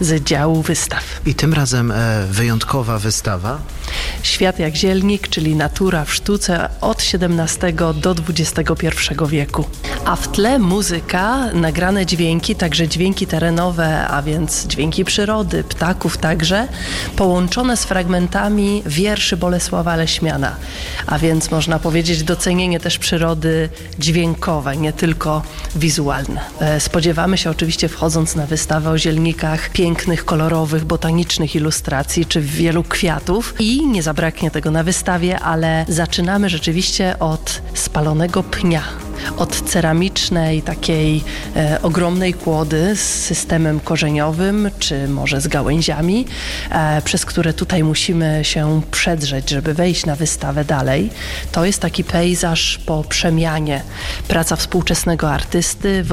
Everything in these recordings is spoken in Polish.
z działu wystaw. I tym razem wyjątkowa wystawa? Świat jak zielnik, czyli natura w sztuce od XVII do XXI wieku. A w tle muzyka, nagrane dźwięki, także dźwięki terenowe, a więc dźwięki przyrody, ptaków także, połączone z fragmentami wierszy Bolesława Leśmiana. A więc można powiedzieć docenienie też przyrody dźwiękowe, nie tylko wizualne. Spodziewamy się oczywiście, wchodząc na wystawę o zielnikach, pięknych, kolorowych, botanicznych ilustracji czy wielu kwiatów i nie zabraknie tego na wystawie, ale zaczynamy rzeczywiście od spalonego pnia. Od ceramicznej, takiej ogromnej kłody z systemem korzeniowym, czy może z gałęziami, przez które tutaj musimy się przedrzeć, żeby wejść na wystawę dalej. To jest taki pejzaż po przemianie. Praca współczesnego artysty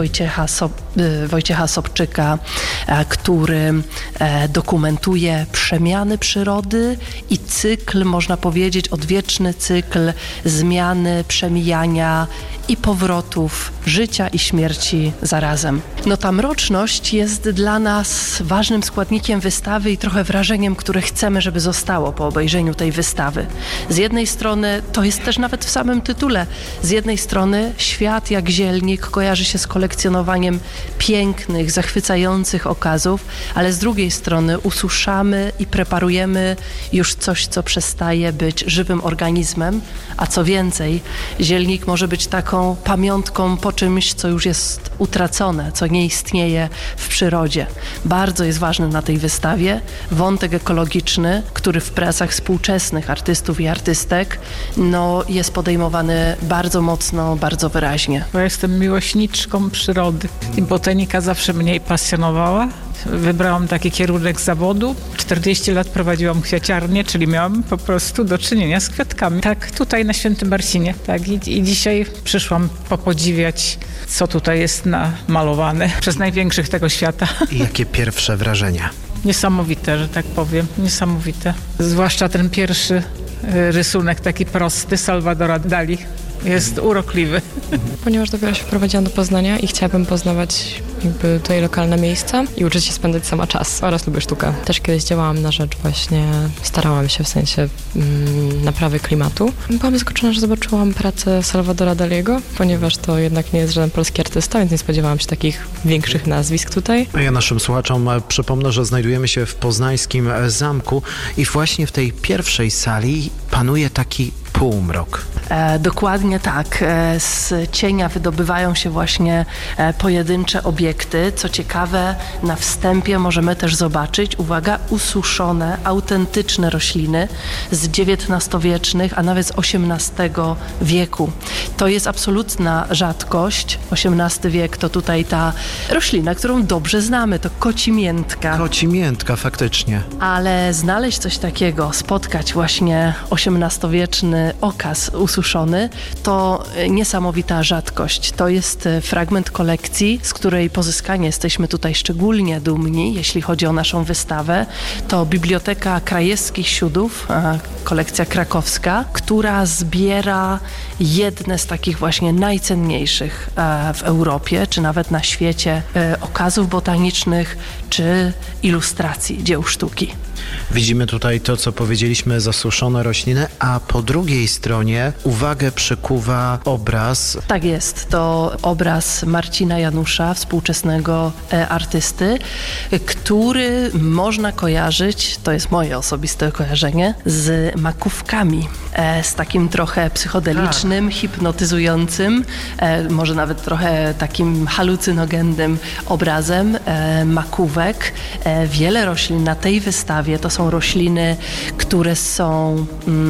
Wojciecha Sobczyka, który dokumentuje przemiany przyrody i cykl, można powiedzieć, odwieczny cykl zmiany, przemijania i powrotów życia i śmierci zarazem. No ta mroczność jest dla nas ważnym składnikiem wystawy i trochę wrażeniem, które chcemy, żeby zostało po obejrzeniu tej wystawy. Z jednej strony, to jest też nawet w samym tytule, z jednej strony świat jak zielnik kojarzy się z kolekcjonowaniem pięknych, zachwycających okazów, ale z drugiej strony ususzamy i preparujemy już coś, co przestaje być żywym organizmem, a co więcej, zielnik może być taką pamiątką po czymś, co już jest utracone, co nie istnieje w przyrodzie. Bardzo jest ważny na tej wystawie wątek ekologiczny, który w pracach współczesnych artystów i artystek jest podejmowany bardzo mocno, bardzo wyraźnie. Bo jestem miłośniczką przyrody i botanika zawsze mnie pasjonowała. Wybrałam taki kierunek zawodu. 40 lat prowadziłam kwiaciarnię, czyli miałam po prostu do czynienia z kwiatkami. Tak, tutaj na Świętym Marcinie. Tak, i dzisiaj przyszłam popodziwiać, co tutaj jest namalowane przez największych tego świata. I jakie pierwsze wrażenia? Niesamowite, że tak powiem. Niesamowite. Zwłaszcza ten pierwszy rysunek, taki prosty, Salvadora Dali. Jest urokliwy. Ponieważ dopiero się wprowadziłam do Poznania i chciałabym poznawać tutaj lokalne miejsca i uczyć się spędzać sama czas oraz lubię sztukę. Też kiedyś działałam na rzecz starałam się w sensie naprawy klimatu. Byłam zaskoczona, że zobaczyłam pracę Salvadora Daliego, ponieważ to jednak nie jest żaden polski artysta, więc nie spodziewałam się takich większych nazwisk tutaj. Ja naszym słuchaczom przypomnę, że znajdujemy się w poznańskim zamku i właśnie w tej pierwszej sali panuje taki półmrok. Dokładnie tak. Z cienia wydobywają się właśnie pojedyncze obiekty. Co ciekawe, na wstępie możemy też zobaczyć, uwaga, ususzone, autentyczne rośliny z XIX-wiecznych, a nawet z XVIII wieku. To jest absolutna rzadkość. XVIII wiek to tutaj ta roślina, którą dobrze znamy, to kocimiętka. Kocimiętka, faktycznie. Ale znaleźć coś takiego, spotkać właśnie XVIII-wieczny okaz ususzony, to niesamowita rzadkość. To jest fragment kolekcji, z której pozyskania jesteśmy tutaj szczególnie dumni, jeśli chodzi o naszą wystawę. To Biblioteka Krajewskich Siudów, kolekcja krakowska, która zbiera jedne z takich właśnie najcenniejszych w Europie, czy nawet na świecie okazów botanicznych, czy ilustracji dzieł sztuki. Widzimy tutaj to, co powiedzieliśmy, zasuszone rośliny, a po drugiej stronie uwagę przykuwa obraz. Tak jest, to obraz Marcina Janusza, współczesnego artysty, który można kojarzyć, to jest moje osobiste kojarzenie, z makówkami, z takim trochę psychodelicznym, hipnotyzującym, może nawet trochę takim halucynogennym obrazem makówek. Wiele roślin na tej wystawie to są rośliny, które są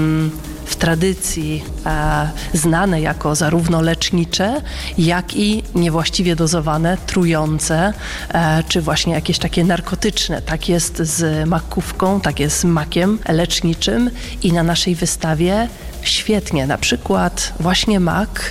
w tradycji znane jako zarówno lecznicze, jak i niewłaściwie dozowane, trujące, czy właśnie jakieś takie narkotyczne. Tak jest z makówką, tak jest z makiem leczniczym i na naszej wystawie świetnie. Na przykład właśnie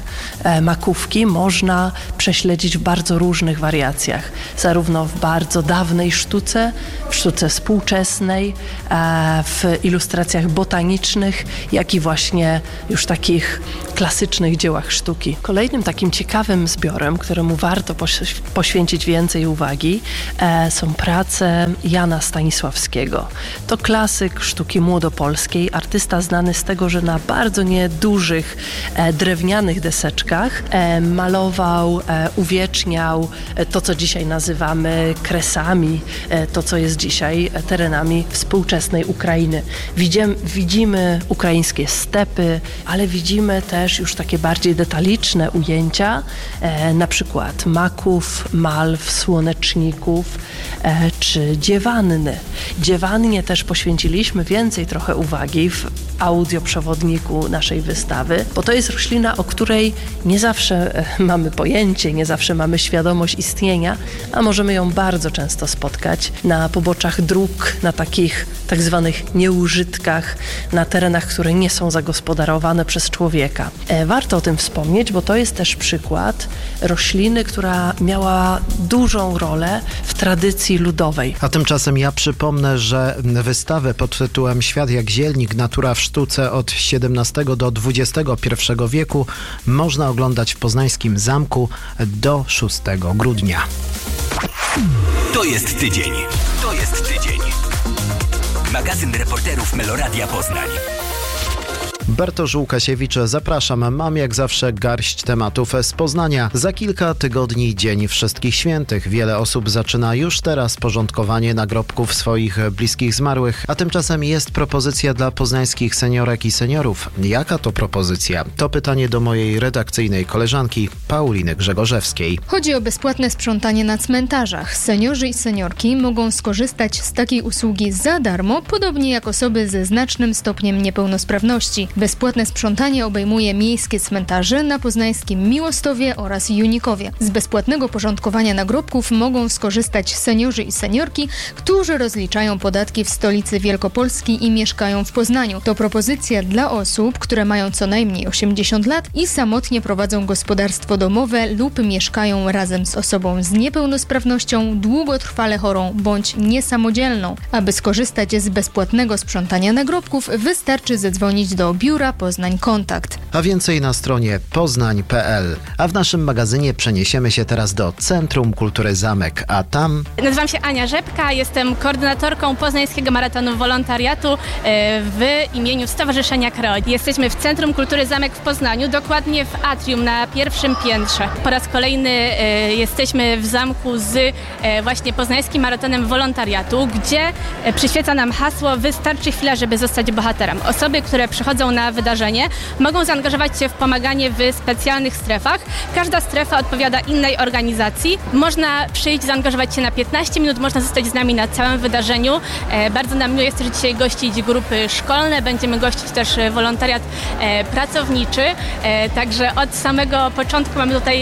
makówki można prześledzić w bardzo różnych wariacjach. Zarówno w bardzo dawnej sztuce, w sztuce współczesnej, w ilustracjach botanicznych, jak i właśnie już takich klasycznych dziełach sztuki. Kolejnym takim ciekawym zbiorem, któremu warto poświęcić więcej uwagi, są prace Jana Stanisławskiego. To klasyk sztuki młodopolskiej, artysta znany z tego, że na bardzo niedużych drewnianych deseczkach malował, uwieczniał to, co dzisiaj nazywamy Kresami, to, co jest dzisiaj terenami współczesnej Ukrainy. Widzimy ukraińskie stepy, ale widzimy też już takie bardziej detaliczne ujęcia, na przykład maków, malw, słoneczników czy dziewanny. Dziewannie też poświęciliśmy więcej trochę uwagi w audioprzewodniku naszej wystawy, bo to jest roślina, o której nie zawsze mamy pojęcie, nie zawsze mamy świadomość istnienia, a możemy ją bardzo często spotkać na poboczach dróg, na takich tak zwanych nieużytkach, na terenach, które nie są zagospodarowane przez człowieka. Warto o tym wspomnieć, bo to jest też przykład rośliny, która miała dużą rolę w tradycji ludowej. A tymczasem ja przypomnę, że wystawę pod tytułem Świat jak zielnik, natura w sztuce od XVII do XXI wieku można oglądać w poznańskim zamku do 6 grudnia. To jest tydzień. To jest tydzień. Magazyn reporterów Meloradia Poznań. Bartosz Łukasiewicz, zapraszam. Mam jak zawsze garść tematów z Poznania. Za kilka tygodni Dzień Wszystkich Świętych. Wiele osób zaczyna już teraz porządkowanie nagrobków swoich bliskich zmarłych, a tymczasem jest propozycja dla poznańskich seniorek i seniorów. Jaka to propozycja? To pytanie do mojej redakcyjnej koleżanki Pauliny Grzegorzewskiej. Chodzi o bezpłatne sprzątanie na cmentarzach. Seniorzy i seniorki mogą skorzystać z takiej usługi za darmo, podobnie jak osoby ze znacznym stopniem niepełnosprawności. Bezpłatne sprzątanie obejmuje miejskie cmentarze na poznańskim Miłostowie oraz Junikowie. Z bezpłatnego porządkowania nagrobków mogą skorzystać seniorzy i seniorki, którzy rozliczają podatki w stolicy Wielkopolski i mieszkają w Poznaniu. To propozycja dla osób, które mają co najmniej 80 lat i samotnie prowadzą gospodarstwo domowe lub mieszkają razem z osobą z niepełnosprawnością, długotrwale chorą bądź niesamodzielną. Aby skorzystać z bezpłatnego sprzątania nagrobków, wystarczy zadzwonić do Biura Poznań Kontakt. A więcej na stronie poznań.pl. A w naszym magazynie przeniesiemy się teraz do Centrum Kultury Zamek, a tam... Nazywam się Ania Rzepka, jestem koordynatorką Poznańskiego Maratonu Wolontariatu w imieniu Stowarzyszenia Kreol. Jesteśmy w Centrum Kultury Zamek w Poznaniu, dokładnie w atrium na pierwszym piętrze. Po raz kolejny jesteśmy w zamku z właśnie Poznańskim Maratonem Wolontariatu, gdzie przyświeca nam hasło "Wystarczy chwila, żeby zostać bohaterem". Osoby, które przychodzą na wydarzenie, mogą zaangażować się w pomaganie w specjalnych strefach. Każda strefa odpowiada innej organizacji. Można przyjść, zaangażować się na 15 minut, można zostać z nami na całym wydarzeniu. Bardzo nam miło jest też dzisiaj gościć grupy szkolne, będziemy gościć też wolontariat pracowniczy. Także od samego początku mamy tutaj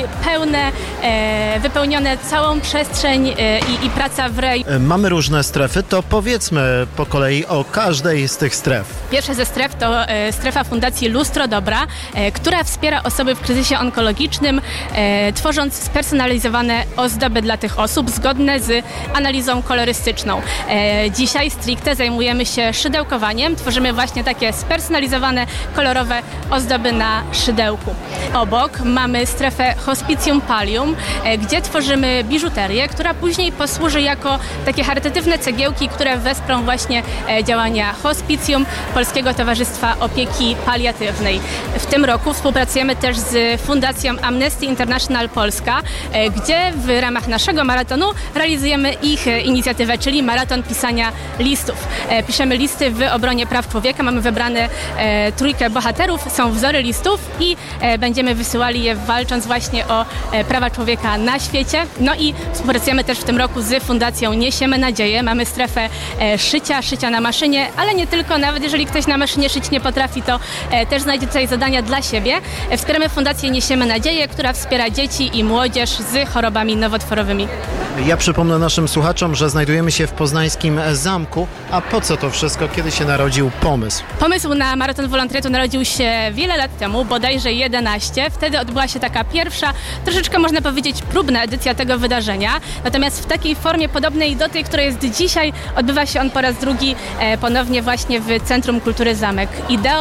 wypełnione całą przestrzeń i praca w REJ. Mamy różne strefy, to powiedzmy po kolei o każdej z tych stref. Pierwsza ze stref to strefa Fundacji Lustro Dobra, która wspiera osoby w kryzysie onkologicznym, tworząc spersonalizowane ozdoby dla tych osób zgodne z analizą kolorystyczną. Dzisiaj stricte zajmujemy się szydełkowaniem, tworzymy właśnie takie spersonalizowane, kolorowe ozdoby na szydełku. Obok mamy strefę Hospicjum Pallium, gdzie tworzymy biżuterię, która później posłuży jako takie charytatywne cegiełki, które wesprą właśnie działania Hospicjum, Polskiego Towarzystwa Opieki Paliatywnej. W tym roku współpracujemy też z Fundacją Amnesty International Polska, gdzie w ramach naszego maratonu realizujemy ich inicjatywę, czyli maraton pisania listów. Piszemy listy w obronie praw człowieka, mamy wybrane trójkę bohaterów, są wzory listów i będziemy wysyłali je walcząc właśnie o prawa człowieka na świecie. No i współpracujemy też w tym roku z Fundacją Niesiemy Nadzieję. Mamy strefę szycia na maszynie, ale nie tylko, nawet jeżeli ktoś na maszynie szyć nie potrafi, to też znajdzie tutaj zadania dla siebie. Wspieramy Fundację Niesiemy Nadzieję, która wspiera dzieci i młodzież z chorobami nowotworowymi. Ja przypomnę naszym słuchaczom, że znajdujemy się w poznańskim zamku. A po co to wszystko? Kiedy się narodził pomysł? Pomysł na maraton wolontariatu narodził się wiele lat temu, bodajże 11. Wtedy odbyła się taka pierwsza, troszeczkę można powiedzieć próbna edycja tego wydarzenia. Natomiast w takiej formie podobnej do tej, która jest dzisiaj, odbywa się on po raz drugi ponownie właśnie w Centrum Kultury Zamek. Ideą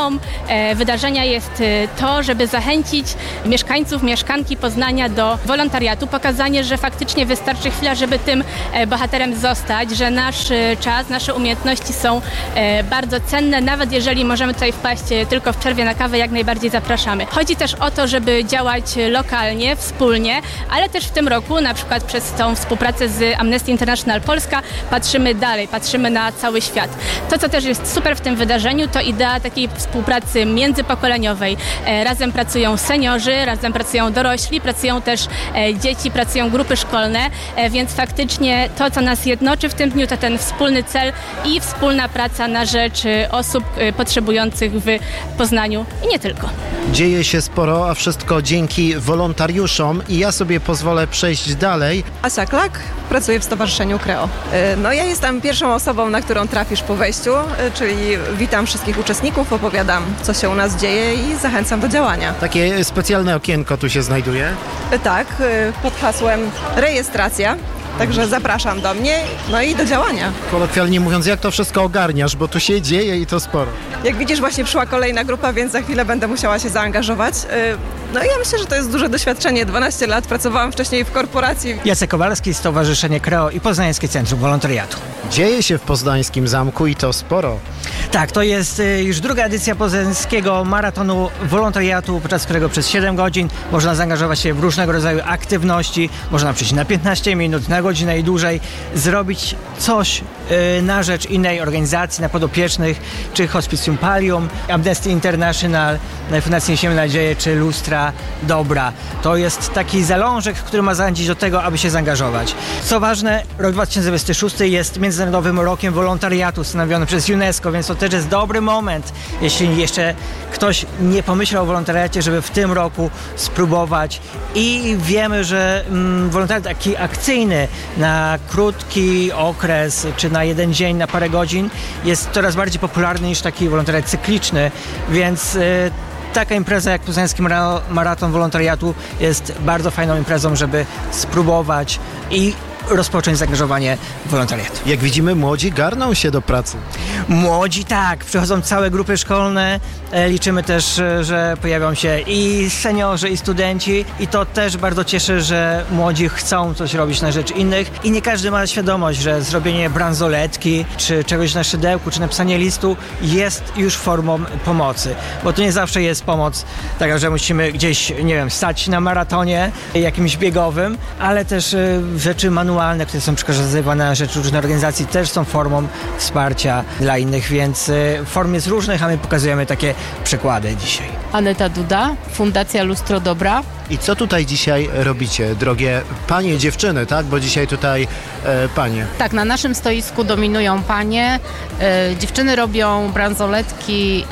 Ideą wydarzenia jest to, żeby zachęcić mieszkańców, mieszkanki Poznania do wolontariatu, pokazanie, że faktycznie wystarczy chwila, żeby tym bohaterem zostać, że nasz czas, nasze umiejętności są bardzo cenne, nawet jeżeli możemy tutaj wpaść tylko w przerwie na kawę, jak najbardziej zapraszamy. Chodzi też o to, żeby działać lokalnie, wspólnie, ale też w tym roku, na przykład przez tą współpracę z Amnesty International Polska, patrzymy dalej, patrzymy na cały świat. To, co też jest super w tym wydarzeniu, to idea takiej współpracy międzypokoleniowej. Razem pracują seniorzy, razem pracują dorośli, pracują też dzieci, pracują grupy szkolne, więc faktycznie to, co nas jednoczy w tym dniu, to ten wspólny cel i wspólna praca na rzecz osób potrzebujących w Poznaniu i nie tylko. Dzieje się sporo, a wszystko dzięki wolontariuszom i ja sobie pozwolę przejść dalej. Asia Klak, pracuję w Stowarzyszeniu Kreo. No ja jestem pierwszą osobą, na którą trafisz po wejściu, czyli witam wszystkich uczestników, opowiadam, co się u nas dzieje i zachęcam do działania. Takie specjalne okienko tu się znajduje? Tak, pod hasłem rejestracja. Także zapraszam do mnie, no i do działania. Kolokwialnie mówiąc, jak to wszystko ogarniasz, bo tu się dzieje i to sporo. Jak widzisz, właśnie przyszła kolejna grupa, więc za chwilę będę musiała się zaangażować. No i ja myślę, że to jest duże doświadczenie. 12 lat pracowałam wcześniej w korporacji. Jacek Kowalski, Stowarzyszenie Kreo i Poznańskie Centrum Wolontariatu. Dzieje się w Poznańskim Zamku i to sporo. Tak, to jest już druga edycja poznańskiego maratonu wolontariatu, podczas którego przez 7 godzin można zaangażować się w różnego rodzaju aktywności, można przyjść na 15 minut, na godzinę i dłużej, zrobić coś na rzecz innej organizacji, na podopiecznych, czy Hospicjum Pallium, Amnesty International, Fundacji Niesiemy Nadzieję, czy Lustra Dobra. To jest taki zalążek, który ma zachęcić do tego, aby się zaangażować. Co ważne, rok 2026 jest Międzynarodowym Rokiem Wolontariatu ustanowiony przez UNESCO, więc to też jest dobry moment, jeśli jeszcze ktoś nie pomyślał o wolontariacie, żeby w tym roku spróbować. I wiemy, że wolontariat taki akcyjny na krótki okres, czy na jeden dzień, na parę godzin, jest coraz bardziej popularny niż taki wolontariat cykliczny, więc taka impreza jak Poznański Maraton Wolontariatu jest bardzo fajną imprezą, żeby spróbować i rozpocząć zaangażowanie w wolontariat. Jak widzimy, młodzi garną się do pracy. Młodzi tak, przychodzą całe grupy szkolne, liczymy też, że pojawią się i seniorzy, i studenci i to też bardzo cieszy, że młodzi chcą coś robić na rzecz innych i nie każdy ma świadomość, że zrobienie bransoletki, czy czegoś na szydełku, czy napisanie listu jest już formą pomocy, bo to nie zawsze jest pomoc taka, że musimy gdzieś, nie wiem, stać na maratonie jakimś biegowym, ale też rzeczy manualne, które są przekazywane na rzecz różnych organizacji, też są formą wsparcia dla innych, więc form jest różnych, a my pokazujemy takie przykłady dzisiaj. Aneta Duda, Fundacja Lustro Dobra. I co tutaj dzisiaj robicie, drogie panie, dziewczyny, tak? Bo dzisiaj tutaj panie. Tak, na naszym stoisku dominują panie. Dziewczyny robią bransoletki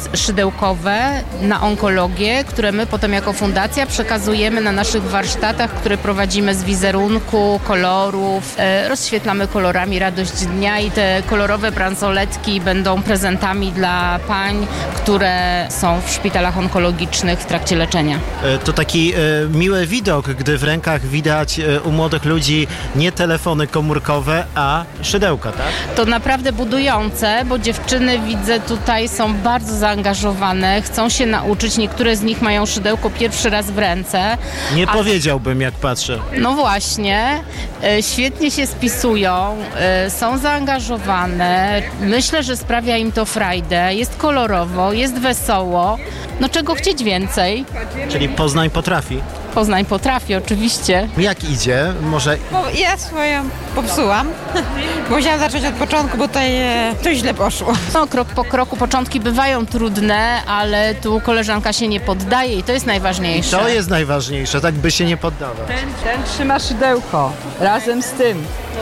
szydełkowe na onkologię, które my potem jako fundacja przekazujemy na naszych warsztatach, które prowadzimy z wizerunku, kolorów. Rozświetlamy kolorami radość dnia i te kolorowe bransoletki będą prezentami dla pań, które są w szpitalach onkologicznych w trakcie leczenia. To taki miły widok, gdy w rękach widać u młodych ludzi nie telefony komórkowe, a szydełka, tak? To naprawdę budujące, bo dziewczyny, widzę, tutaj są bardzo zaangażowane, chcą się nauczyć, niektóre z nich mają szydełko pierwszy raz w ręce. Nie powiedziałbym, jak patrzę. No właśnie, świetnie się spisują, są zaangażowane, myślę, że sprawia im to frajdę, jest kolorowo, jest wesoło, no czego chcieć więcej? Czyli Poznań potrafi? Poznań potrafi, oczywiście. Jak idzie? Może... Ja swoją popsułam. Musiałam zacząć od początku, bo tutaj to źle poszło. No, krok po kroku, początki bywają trudne, ale tu koleżanka się nie poddaje i to jest najważniejsze. To jest najważniejsze, tak by się nie poddawać. Ten trzyma szydełko razem z tym.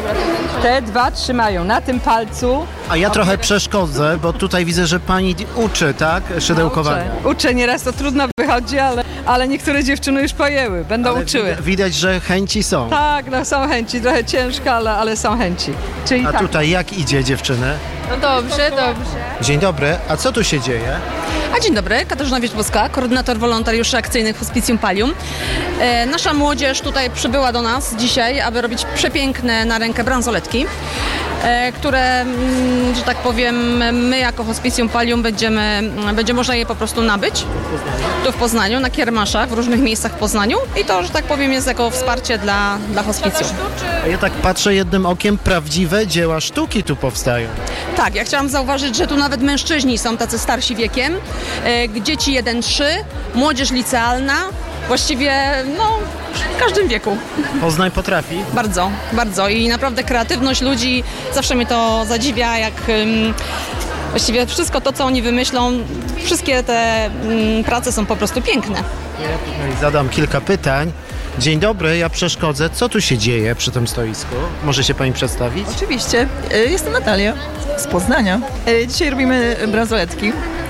Te dwa trzymają na tym palcu. A ja trochę przeszkodzę, bo tutaj widzę, że pani uczy, tak? Szydełkowania. Uczę, nieraz to trudno wychodzi, ale niektóre dziewczyny już pojęły, będą uczyły. Widać, że chęci są. Tak, no są chęci, trochę ciężko, ale są chęci. Czyli A tutaj jak idzie, dziewczyny? No dobrze, dobrze. Dzień dobry, a co tu się dzieje? Dzień dobry, Katarzyna Wierzbowska, koordynator wolontariuszy akcyjnych Hospicjum Pallium. Nasza młodzież tutaj przybyła do nas dzisiaj, aby robić przepiękne na rękę bransoletki, które, że tak powiem, my jako Hospicjum Pallium będzie można je po prostu nabyć tu w Poznaniu, na kiermaszach, w różnych miejscach w Poznaniu i to, że tak powiem, jest jako wsparcie dla hospicjum. Ja tak patrzę jednym okiem, prawdziwe dzieła sztuki tu powstają. Tak, ja chciałam zauważyć, że tu nawet mężczyźni są tacy starsi wiekiem, dzieci 1-3, młodzież licealna, właściwie w każdym wieku. Poznań potrafi? Bardzo, bardzo i naprawdę kreatywność ludzi, zawsze mnie to zadziwia, jak właściwie wszystko to, co oni wymyślą, wszystkie te prace są po prostu piękne. Zadam kilka pytań. Dzień dobry, ja przeszkodzę. Co tu się dzieje przy tym stoisku? Może się pani przedstawić? Oczywiście. Jestem Natalia z Poznania. Dzisiaj robimy bransoletki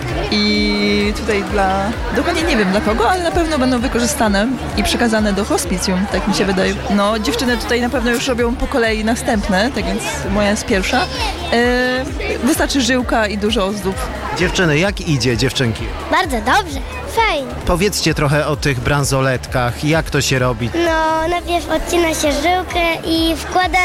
i tutaj dokładnie nie wiem dla kogo, ale na pewno będą wykorzystane i przekazane do hospicjum, tak mi się wydaje. No, dziewczyny tutaj na pewno już robią po kolei następne, tak więc moja jest pierwsza. Wystarczy żyłka i dużo ozdób. Dziewczyny, jak idzie, dziewczynki? Bardzo dobrze, fajnie. Powiedzcie trochę o tych bransoletkach, jak to się robi? No, najpierw odcina się żyłkę i wkłada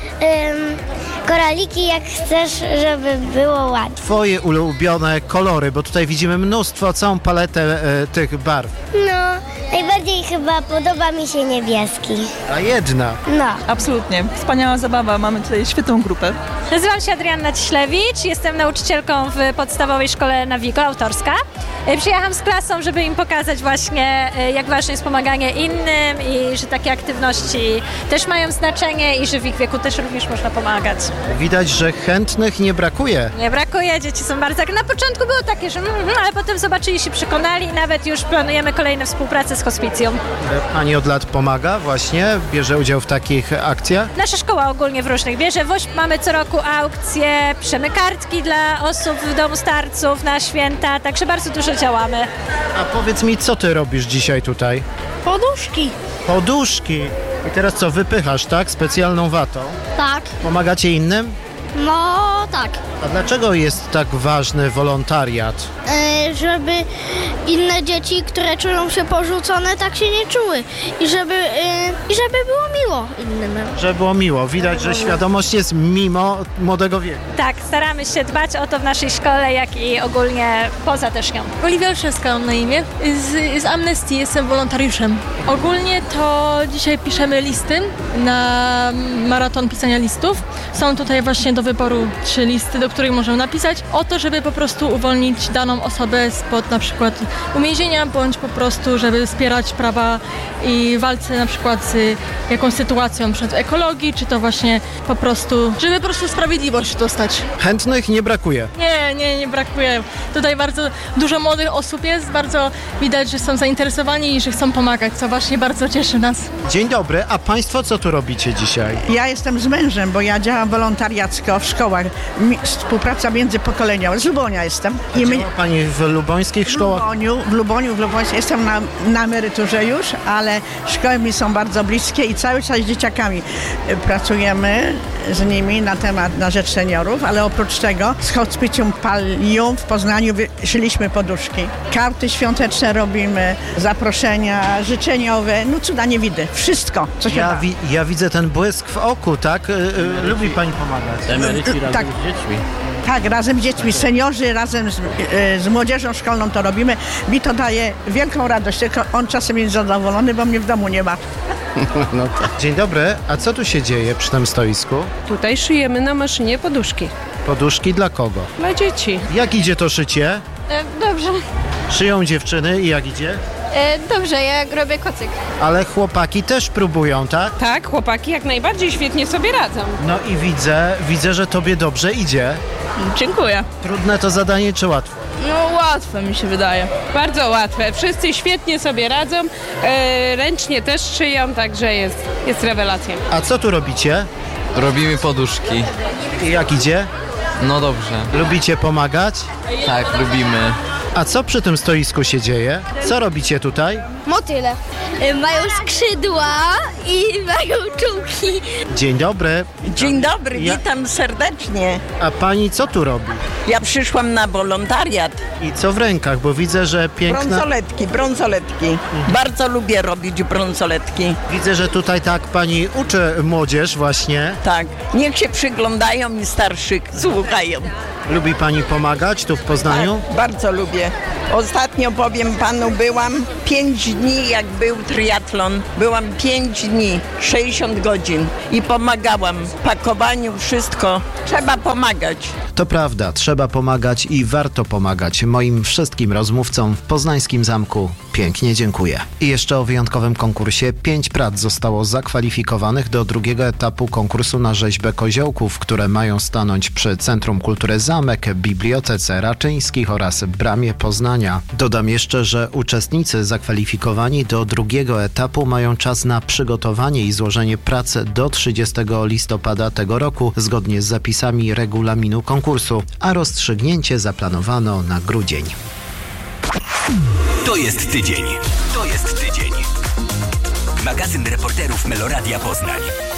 koraliki, jak chcesz, żeby było ładnie. Twoje ulubione kolory, bo tutaj widzimy mnóstwo, całą paletę tych barw. No, najbardziej chyba podoba mi się niebieski. A jedna? No. Absolutnie. Wspaniała zabawa. Mamy tutaj świetną grupę. Nazywam się Adrianna Ciślewicz, jestem nauczycielką w podstawowej szkole na Wigo, autorska. Przyjechałam z klasą, żeby im pokazać właśnie, jak ważne jest pomaganie innym i że takie aktywności też mają znaczenie i że w ich wieku też również można pomagać. Widać, że chętnych nie brakuje. Nie brakuje, dzieci są bardzo... Na początku było takie, że ale potem zobaczyli, się przekonali i nawet już planujemy kolejne współpracę z hospicjum. Pani od lat pomaga właśnie, bierze udział w takich akcjach? Nasza szkoła ogólnie w różnych bierze. Mamy co roku aukcje, piszemy kartki dla osób w domu starców na święta, także bardzo dużo działamy. A powiedz mi, co ty robisz dzisiaj tutaj? Poduszki. Poduszki. I teraz co, wypychasz, tak? Specjalną watą? Tak. Pomagacie innym? No, tak. A dlaczego jest tak ważny wolontariat? Żeby inne dzieci, które czują się porzucone, tak się nie czuły. I żeby było miło innym. Żeby było miło. Widać, że świadomość jest mimo młodego wieku. Tak, staramy się dbać o to w naszej szkole, jak i ogólnie poza też nią. Oliwia Olszewska mam na imię. Z Amnesty jestem wolontariuszem. Ogólnie to dzisiaj piszemy listy na maraton pisania listów. Są tutaj właśnie do wyboru 3 listy, do których możemy napisać o to, żeby po prostu uwolnić daną osobę spod na przykład uwięzienia, bądź po prostu, żeby wspierać prawa i walce na przykład z jakąś sytuacją przed ekologii, czy to właśnie po prostu, żeby po prostu sprawiedliwość dostać. Chętnych nie brakuje? Nie brakuje. Tutaj bardzo dużo młodych osób jest, bardzo widać, że są zainteresowani i że chcą pomagać, co właśnie bardzo cieszy nas. Dzień dobry, a państwo co tu robicie dzisiaj? Ja jestem z mężem, bo ja działam wolontariacko w szkołach, współpraca międzypokoleniowa, z Lubonia jestem. Działa pani w lubońskich szkołach? W Luboniu, jestem na emeryturze już, ale szkoły mi są bardzo bliskie i cały czas z dzieciakami pracujemy z nimi na rzecz seniorów, ale oprócz tego z Hospicjum Pallium w Poznaniu szyliśmy poduszki. Karty świąteczne robimy, zaproszenia życzeniowe, cuda nie widzę. Wszystko, co się da. Ja widzę ten błysk w oku, tak? Lubi pani pomagać. Emeryci razem tak. z dziećmi. Tak, razem z dziećmi, seniorzy, razem z młodzieżą szkolną to robimy. Mi to daje wielką radość, tylko on czasem jest zadowolony, bo mnie w domu nie ma. No tak. Dzień dobry, a co tu się dzieje przy tym stoisku? Tutaj szyjemy na maszynie poduszki. Poduszki dla kogo? Dla dzieci. Jak idzie to szycie? Dobrze. Szyją dziewczyny i jak idzie? Dobrze, ja robię kocyk. Ale chłopaki też próbują, tak? Tak, chłopaki jak najbardziej świetnie sobie radzą. No i widzę, że tobie dobrze idzie. Dziękuję. Trudne to zadanie czy łatwe? No łatwe mi się wydaje. Bardzo łatwe. Wszyscy świetnie sobie radzą, ręcznie też szyją, także jest rewelacja. A co tu robicie? Robimy poduszki. I jak idzie? No dobrze. Lubicie pomagać? Tak, lubimy. A co przy tym stoisku się dzieje? Co robicie tutaj? Motyle. mają skrzydła i mają czułki. Dzień dobry. Dzień dobry, witam serdecznie. A pani co tu robi? Ja przyszłam na wolontariat. I co w rękach, bo widzę, że piękna... Brązoletki. Bardzo lubię robić brązoletki. Widzę, że tutaj tak pani uczy młodzież właśnie. Tak, niech się przyglądają i starszych słuchają. Lubi pani pomagać tu w Poznaniu? Tak, bardzo lubię. Ostatnio, powiem panu, byłam 5 dni, jak był triatlon. Byłam 5 dni, 60 godzin i pomagałam. W pakowaniu, wszystko. Trzeba pomagać. To prawda, trzeba pomagać i warto pomagać. Moim wszystkim rozmówcom w Poznańskim Zamku pięknie dziękuję. I jeszcze o wyjątkowym konkursie. 5 prac zostało zakwalifikowanych do drugiego etapu konkursu na rzeźbę koziołków, które mają stanąć przy Centrum Kultury Zamek, Bibliotece Raczyńskich oraz Bramie Poznania. Dodam jeszcze, że uczestnicy zakwalifikowani do drugiego etapu mają czas na przygotowanie i złożenie pracy do 30 listopada tego roku, zgodnie z zapisami regulaminu konkursu, a rozstrzygnięcie zaplanowano na grudzień. To jest tydzień. To jest tydzień. Magazyn reporterów Meloradia Poznań.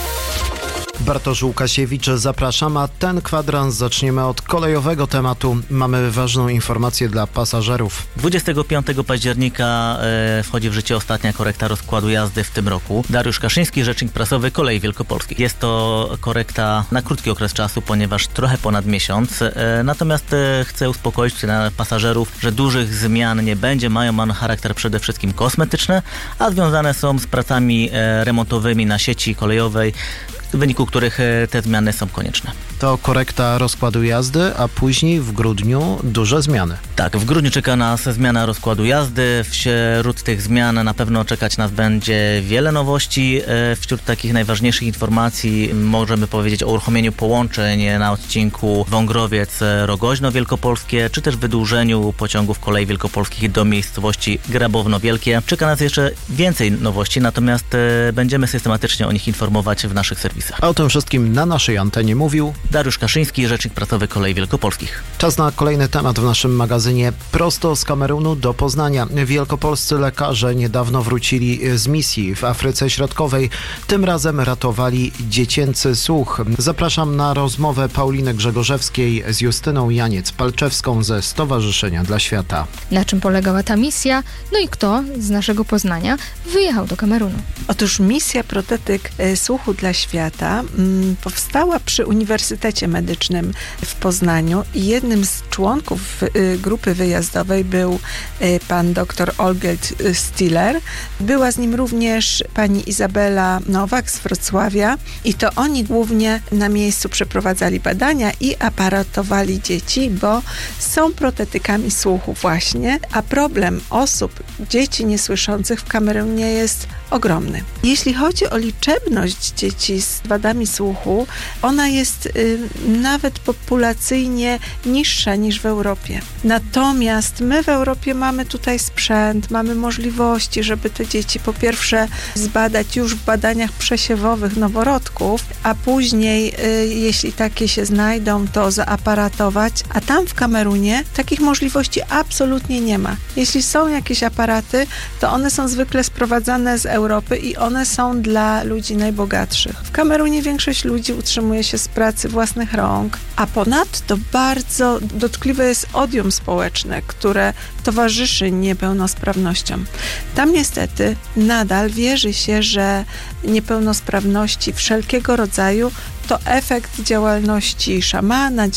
Bartosz Łukasiewicz, zapraszam, a ten kwadrans zaczniemy od kolejowego tematu. Mamy ważną informację dla pasażerów. 25 października wchodzi w życie ostatnia korekta rozkładu jazdy w tym roku. Dariusz Kaszyński, rzecznik prasowy Kolei Wielkopolskich. Jest to korekta na krótki okres czasu, ponieważ trochę ponad miesiąc. Natomiast chcę uspokoić pasażerów, że dużych zmian nie będzie. Mają one charakter przede wszystkim kosmetyczny, a związane są z pracami remontowymi na sieci kolejowej, w wyniku których te zmiany są konieczne. To korekta rozkładu jazdy, a później w grudniu duże zmiany. Tak, w grudniu czeka nas zmiana rozkładu jazdy. Wśród tych zmian na pewno czekać nas będzie wiele nowości. Wśród takich najważniejszych informacji możemy powiedzieć o uruchomieniu połączeń na odcinku Wągrowiec-Rogoźno Wielkopolskie, czy też wydłużeniu pociągów Kolei Wielkopolskich do miejscowości Grabowno Wielkie. Czeka nas jeszcze więcej nowości, natomiast będziemy systematycznie o nich informować w naszych serwisach. A o tym wszystkim na naszej antenie mówił Dariusz Kaszyński, rzecznik prasowy Kolei Wielkopolskich. Czas na kolejny temat w naszym magazynie. Prosto z Kamerunu do Poznania. Wielkopolscy lekarze niedawno wrócili z misji w Afryce Środkowej. Tym razem ratowali dziecięcy słuch. Zapraszam na rozmowę Pauliny Grzegorzewskiej z Justyną Janiec-Palczewską ze Stowarzyszenia dla Świata. Na czym polegała ta misja? No i kto z naszego Poznania wyjechał do Kamerunu? Otóż misja Protetyk Słuchu dla Świata powstała przy Uniwersytecie Medycznym w Poznaniu i jednym z członków grupy wyjazdowej był pan dr Olgierd Stiller. Była z nim również pani Izabela Nowak z Wrocławia i to oni głównie na miejscu przeprowadzali badania i aparatowali dzieci, bo są protetykami słuchu właśnie, a problem dzieci niesłyszących w Kamerunie jest ogromny. Jeśli chodzi o liczebność dzieci z wadami słuchu, ona jest nawet populacyjnie niższa niż w Europie. Natomiast my w Europie mamy tutaj sprzęt, mamy możliwości, żeby te dzieci po pierwsze zbadać już w badaniach przesiewowych noworodków, a później, jeśli takie się znajdą, to zaaparatować, a tam w Kamerunie takich możliwości absolutnie nie ma. Jeśli są jakieś aparaty, to one są zwykle sprowadzane z Europy i one są dla ludzi najbogatszych. W Kamerunie większość ludzi utrzymuje się z pracy własnych rąk, a ponadto bardzo dotkliwe jest odium społeczne, które towarzyszy niepełnosprawnościom. Tam niestety nadal wierzy się, że niepełnosprawności wszelkiego rodzaju to efekt działalności szamana,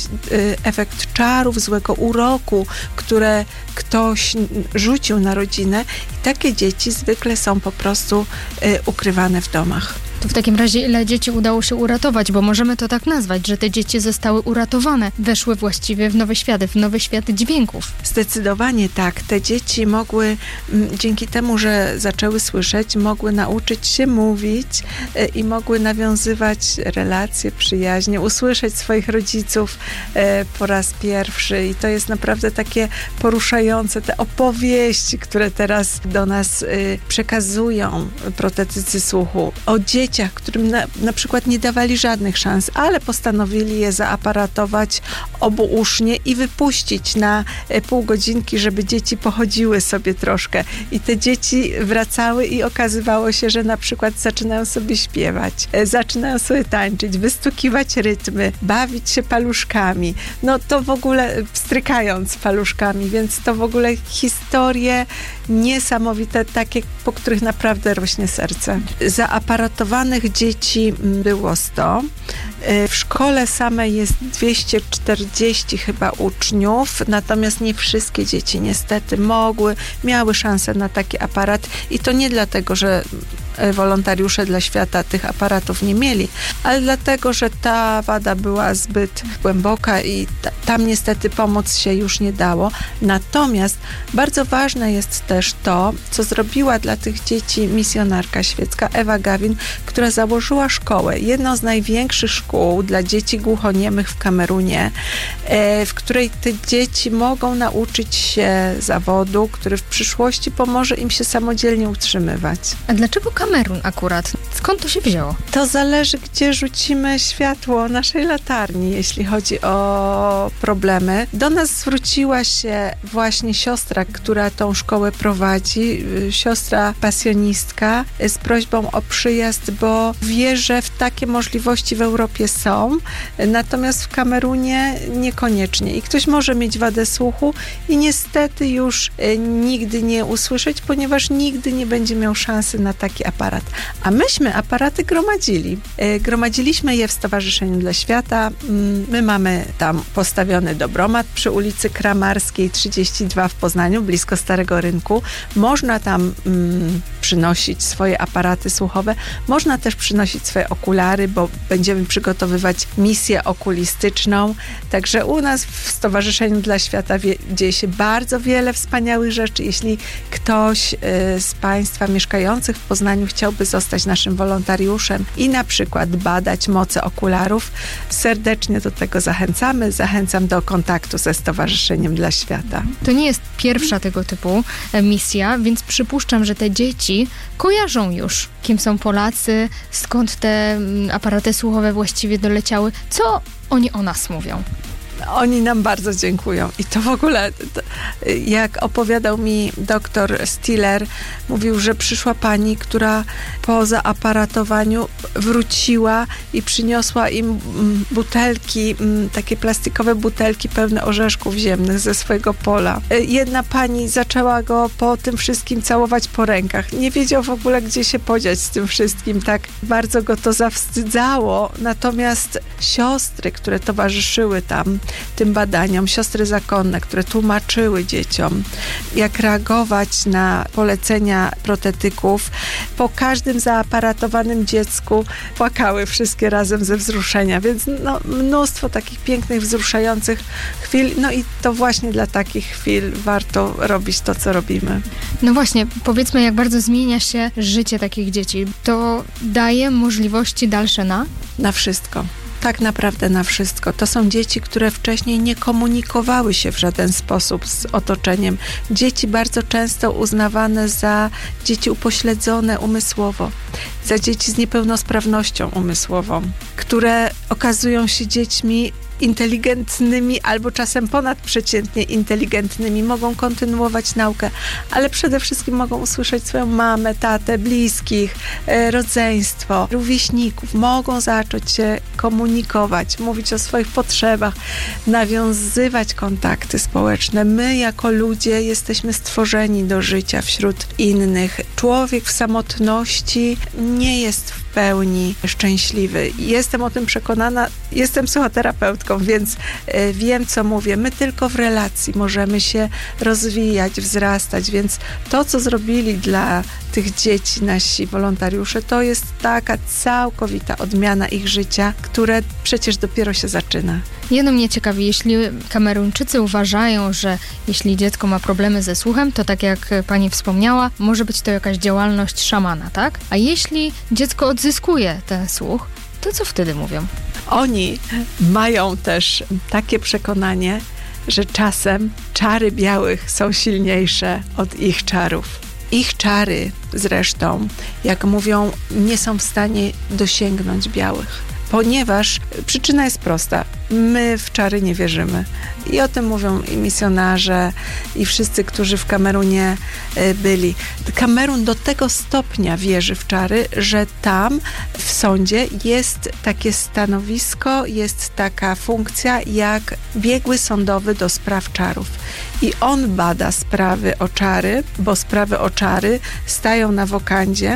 efekt czarów, złego uroku, które ktoś rzucił na rodzinę i takie dzieci zwykle są po prostu ukrywane w domach. To w takim razie ile dzieci udało się uratować, bo możemy to tak nazwać, że te dzieci zostały uratowane, weszły właściwie w nowy świat dźwięków. Zdecydowanie tak. Te dzieci mogły, dzięki temu, że zaczęły słyszeć, mogły nauczyć się mówić i mogły nawiązywać relacje, przyjaźnie, usłyszeć swoich rodziców po raz pierwszy i to jest naprawdę takie poruszające, te opowieści, które teraz do nas przekazują protetycy słuchu o dzieciach, dzieciach, którym na przykład nie dawali żadnych szans, ale postanowili je zaaparatować obuusznie i wypuścić na pół godzinki, żeby dzieci pochodziły sobie troszkę. I te dzieci wracały i okazywało się, że na przykład zaczynają sobie śpiewać, zaczynają sobie tańczyć, wystukiwać rytmy, bawić się paluszkami. No to w ogóle strykając paluszkami, więc to w ogóle historie niesamowite, takie, po których naprawdę rośnie serce. Zaaparatowanych dzieci było 100. W szkole samej jest 240 chyba uczniów, natomiast nie wszystkie dzieci niestety miały szansę na taki aparat i to nie dlatego, że wolontariusze dla świata tych aparatów nie mieli, ale dlatego, że ta wada była zbyt głęboka i tam niestety pomóc się już nie dało. Natomiast bardzo ważne jest też to, co zrobiła dla tych dzieci misjonarka świecka Ewa Gawin, która założyła szkołę, jedną z największych szkół dla dzieci głuchoniemych w Kamerunie, w której te dzieci mogą nauczyć się zawodu, który w przyszłości pomoże im się samodzielnie utrzymywać. A dlaczego Kamerun akurat? Skąd to się wzięło? To zależy, gdzie rzucimy światło naszej latarni, jeśli chodzi o problemy. Do nas zwróciła się właśnie siostra, która tą szkołę prowadzi, siostra pasjonistka, z prośbą o przyjazd, bo wie, że takie możliwości w Europie są, natomiast w Kamerunie niekoniecznie. I ktoś może mieć wadę słuchu i niestety już nigdy nie usłyszeć, ponieważ nigdy nie będzie miał szansy na taki aparat. A myśmy aparaty gromadzili. Gromadziliśmy je w Stowarzyszeniu dla Świata. My mamy tam postawiony dobromat przy ulicy Kramarskiej 32 w Poznaniu, blisko Starego Rynku. Można tam przynosić swoje aparaty słuchowe. Można też przynosić swoje okulary, bo będziemy przygotowywać misję okulistyczną. Także u nas w Stowarzyszeniu dla Świata dzieje się bardzo wiele wspaniałych rzeczy. Jeśli ktoś z Państwa mieszkających w Poznaniu chciałby zostać naszym wolontariuszem i na przykład badać moce okularów, serdecznie do tego zachęcamy. Zachęcam do kontaktu ze Stowarzyszeniem dla Świata. To nie jest pierwsza tego typu misja, więc przypuszczam, że te dzieci kojarzą już, kim są Polacy, skąd te aparaty słuchowe właściwie doleciały. Co oni o nas mówią? Oni nam bardzo dziękują i to w ogóle, jak opowiadał mi doktor Stiller, mówił, że przyszła pani, która po zaaparatowaniu wróciła i przyniosła im butelki, takie plastikowe butelki pełne orzeszków ziemnych ze swojego pola. Jedna pani zaczęła go po tym wszystkim całować po rękach. Nie wiedział w ogóle, gdzie się podziać z tym wszystkim. Tak bardzo go to zawstydzało. Natomiast siostry, które towarzyszyły tam tym badaniom, siostry zakonne, które tłumaczyły dzieciom, jak reagować na polecenia protetyków, po każdym zaaparatowanym dziecku płakały wszystkie razem ze wzruszenia, więc mnóstwo takich pięknych, wzruszających chwil, no i to właśnie dla takich chwil warto robić to, co robimy. No właśnie, powiedzmy, jak bardzo zmienia się życie takich dzieci. To daje możliwości dalsze na wszystko. Tak naprawdę na wszystko. To są dzieci, które wcześniej nie komunikowały się w żaden sposób z otoczeniem. Dzieci bardzo często uznawane za dzieci upośledzone umysłowo, za dzieci z niepełnosprawnością umysłową, które okazują się dziećmi inteligentnymi albo czasem ponadprzeciętnie inteligentnymi, mogą kontynuować naukę, ale przede wszystkim mogą usłyszeć swoją mamę, tatę, bliskich, rodzeństwo, rówieśników, mogą zacząć się komunikować, mówić o swoich potrzebach, nawiązywać kontakty społeczne. My jako ludzie jesteśmy stworzeni do życia wśród innych. Człowiek w samotności nie jest w pełni szczęśliwy. Jestem o tym przekonana, jestem psychoterapeutką, więc wiem, co mówię. My tylko w relacji możemy się rozwijać, wzrastać, więc to, co zrobili dla tych dzieci nasi wolontariusze, to jest taka całkowita odmiana ich życia, które przecież dopiero się zaczyna. Jedno mnie ciekawi, jeśli Kameruńczycy uważają, że jeśli dziecko ma problemy ze słuchem, to tak jak pani wspomniała, może być to jakaś działalność szamana, tak? A jeśli dziecko odzyskuje ten słuch, to co wtedy mówią? Oni mają też takie przekonanie, że czasem czary białych są silniejsze od ich czarów. Ich czary zresztą, jak mówią, nie są w stanie dosięgnąć białych. Ponieważ przyczyna jest prosta. My w czary nie wierzymy. I o tym mówią i misjonarze, i wszyscy, którzy w Kamerunie byli. Kamerun do tego stopnia wierzy w czary, że tam w sądzie jest takie stanowisko, jest taka funkcja jak biegły sądowy do spraw czarów. I on bada sprawy o czary, bo sprawy o czary stają na wokandzie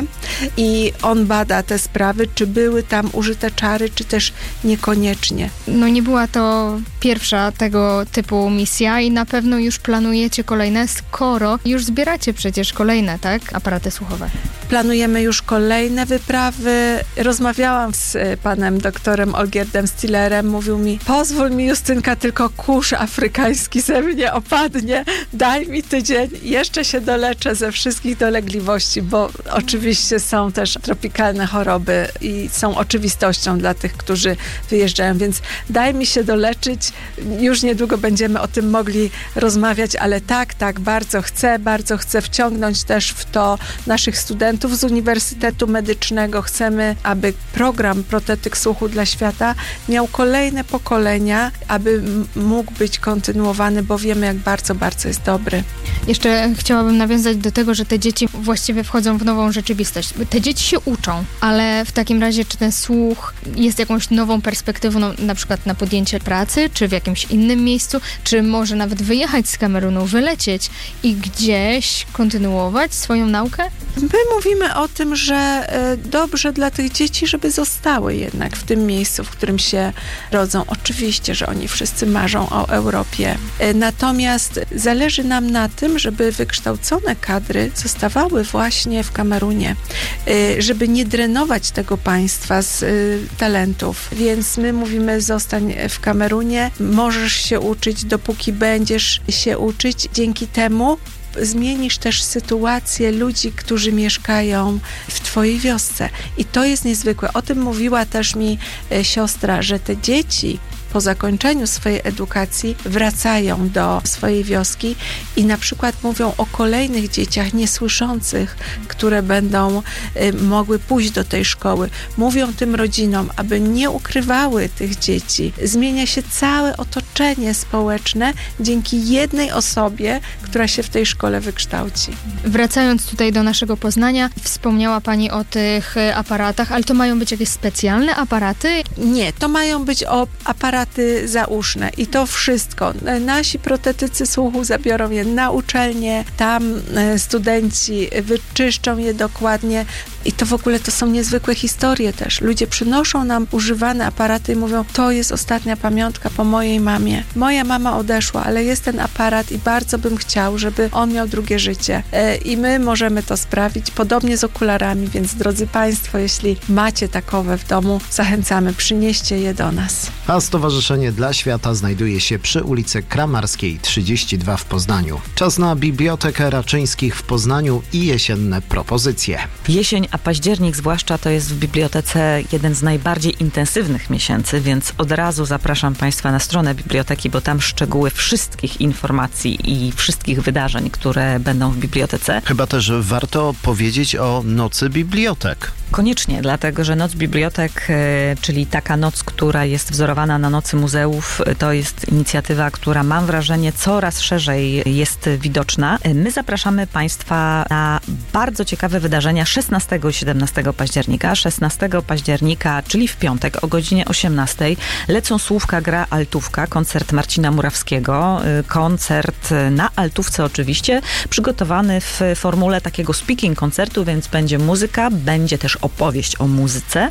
i on bada te sprawy, czy były tam użyte czary, czy też niekoniecznie. No nie była to pierwsza tego typu misja i na pewno już planujecie kolejne, skoro już zbieracie przecież kolejne, tak? Aparaty słuchowe. Planujemy już kolejne wyprawy. Rozmawiałam z panem doktorem Olgierdem Stillerem. Mówił mi, pozwól mi, Justynka, tylko kurz afrykański ze mnie opadnie. Daj mi tydzień. Jeszcze się doleczę ze wszystkich dolegliwości, bo oczywiście są też tropikalne choroby i są oczywistością dla tych, którzy wyjeżdżają, więc daj mi się doleczyć. Już niedługo będziemy o tym mogli rozmawiać, ale tak, bardzo chcę wciągnąć też w to naszych studentów z Uniwersytetu Medycznego. Chcemy, aby program Protetyk Słuchu dla Świata miał kolejne pokolenia, aby mógł być kontynuowany, bo wiemy, jak bardzo jest dobry. Jeszcze chciałabym nawiązać do tego, że te dzieci właściwie wchodzą w nową rzeczywistość. Te dzieci się uczą, ale w takim razie czy ten słuch jest jakąś nową perspektywą, na przykład na podjęcie pracy, czy w jakimś innym miejscu, czy może nawet wyjechać z Kamerunu, wylecieć i gdzieś kontynuować swoją naukę? My mówimy o tym, że dobrze dla tych dzieci, żeby zostały jednak w tym miejscu, w którym się rodzą. Oczywiście, że oni wszyscy marzą o Europie. Natomiast zależy nam na tym, żeby wykształcone kadry zostawały właśnie w Kamerunie, żeby nie drenować tego państwa z talentów. Więc my mówimy, zostań w Kamerunie, możesz się uczyć, dopóki będziesz się uczyć. Dzięki temu zmienisz też sytuację ludzi, którzy mieszkają w twojej wiosce. I to jest niezwykłe. O tym mówiła też mi siostra, że te dzieci po zakończeniu swojej edukacji wracają do swojej wioski i na przykład mówią o kolejnych dzieciach niesłyszących, które będą mogły pójść do tej szkoły. Mówią tym rodzinom, aby nie ukrywały tych dzieci. Zmienia się całe otoczenie społeczne dzięki jednej osobie, która się w tej szkole wykształci. Wracając tutaj do naszego Poznania, wspomniała Pani o tych aparatach, ale to mają być jakieś specjalne aparaty? Nie, to mają być aparaty zauszne i to wszystko. Nasi protetycy słuchu zabiorą je na uczelnię, tam studenci wyczyszczą je dokładnie i to w ogóle to są niezwykłe historie też. Ludzie przynoszą nam używane aparaty i mówią, to jest ostatnia pamiątka po mojej mamie. Moja mama odeszła, ale jest ten aparat i bardzo bym chciał, żeby on miał drugie życie. I my możemy to sprawić, podobnie z okularami, więc drodzy Państwo, jeśli macie takowe w domu, zachęcamy, przynieście je do nas. A Stowarzyszenie dla Świata znajduje się przy ulicy Kramarskiej 32 w Poznaniu. Czas na Bibliotekę Raczyńskich w Poznaniu i jesienne propozycje. Jesień, a październik zwłaszcza, to jest w bibliotece jeden z najbardziej intensywnych miesięcy, więc od razu zapraszam Państwa na stronę biblioteki, bo tam szczegóły wszystkich informacji i wszystkich wydarzeń, które będą w bibliotece. Chyba też warto powiedzieć o Nocy Bibliotek. Koniecznie, dlatego że Noc Bibliotek, czyli taka noc, która jest wzorowana na Nocy Muzeów, to jest inicjatywa, która, mam wrażenie, coraz szerzej jest widoczna. My zapraszamy Państwa na bardzo ciekawe wydarzenia 16 i 17 października. 16 października, czyli w piątek o godzinie 18 lecą Słówka, gra altówka, koncert Marcina Murawskiego. Koncert na altówce oczywiście, przygotowany w formule takiego speaking koncertu, więc będzie muzyka, będzie też opowieść o muzyce,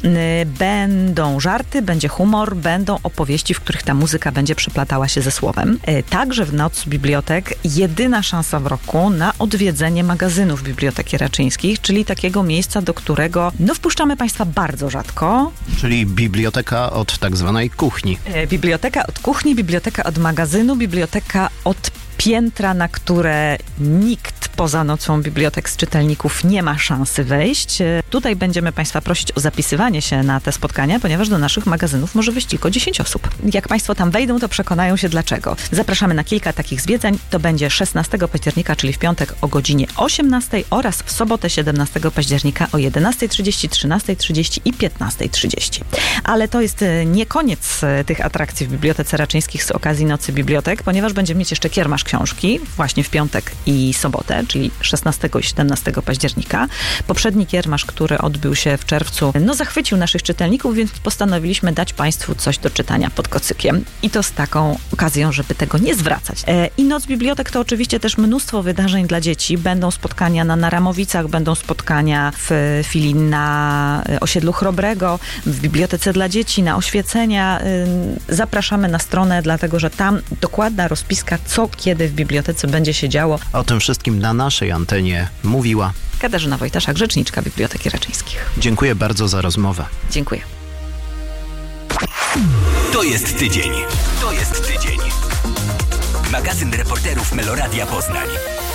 będą żarty, będzie humor, będą opowieści, w których ta muzyka będzie przeplatała się ze słowem. Także w Noc Bibliotek jedyna szansa w roku na odwiedzenie magazynów Biblioteki Raczyńskich, czyli takiego miejsca, do którego wpuszczamy Państwa bardzo rzadko. Czyli biblioteka od tak zwanej kuchni. Biblioteka od kuchni, biblioteka od magazynu, biblioteka od piętra, na które nikt poza nocą bibliotek z czytelników nie ma szansy wejść. Tutaj będziemy Państwa prosić o zapisywanie się na te spotkania, ponieważ do naszych magazynów może wyjść tylko 10 osób. Jak Państwo tam wejdą, to przekonają się dlaczego. Zapraszamy na kilka takich zwiedzań. To będzie 16 października, czyli w piątek o godzinie 18 oraz w sobotę 17 października o 11:30, 13:30 i 15:30. Ale to jest nie koniec tych atrakcji w Bibliotece Raczyńskich z okazji Nocy Bibliotek, ponieważ będziemy mieć jeszcze kiermasz książki właśnie w piątek i sobotę, czyli 16 i 17 października. Poprzedni kiermasz, który odbył się w czerwcu, zachwycił naszych czytelników, więc postanowiliśmy dać Państwu coś do czytania pod kocykiem. I to z taką okazją, żeby tego nie zwracać. I Noc Bibliotek to oczywiście też mnóstwo wydarzeń dla dzieci. Będą spotkania na Ramowicach, będą spotkania w filii na osiedlu Chrobrego, w Bibliotece dla Dzieci, na oświecenia. Zapraszamy na stronę, dlatego że tam dokładna rozpiska, co kiedy w bibliotece będzie się działo. O tym wszystkim na naszej antenie mówiła Katarzyna Wojtaszak, rzeczniczka Biblioteki Raczyńskich. Dziękuję bardzo za rozmowę. Dziękuję. To jest tydzień. To jest tydzień. Magazyn reporterów Meloradia Poznań.